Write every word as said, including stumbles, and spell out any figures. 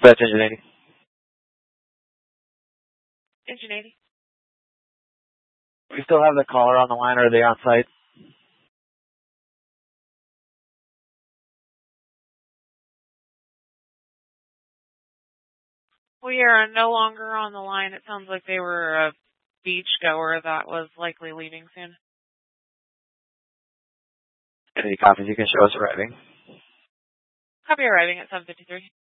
Dispatch Engine eighty. Engine eighty. We still have the caller on the line, or are they on site? We are no longer on the line. It sounds like they were a beach goer that was likely leaving soon. Any copies you can show us arriving? Copy arriving at seven fifty-three.